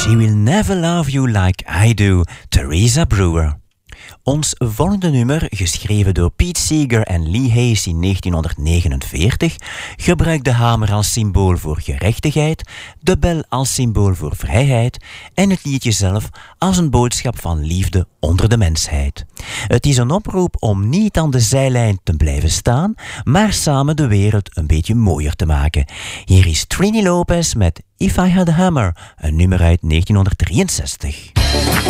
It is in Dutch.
She Will Never Love You Like I Do, Teresa Brewer. Ons volgende nummer, geschreven door Pete Seeger en Lee Hayes in 1949, gebruikt de hamer als symbool voor gerechtigheid, de bel als symbool voor vrijheid en het liedje zelf als een boodschap van liefde onder de mensheid. Het is een oproep om niet aan de zijlijn te blijven staan, maar samen de wereld een beetje mooier te maken. Hier is Trini Lopez met If I Had a Hammer, een nummer uit 1963.